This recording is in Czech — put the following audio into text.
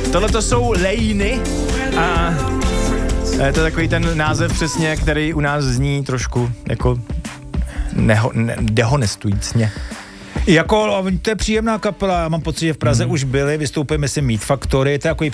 Tohle to jsou Lejny a to je takový ten název přesně, který u nás zní trošku jako dehonestujícně. Jako, to je příjemná kapela, já mám pocit, že v Praze už byli, vystoupili si Meat Factory, to je takový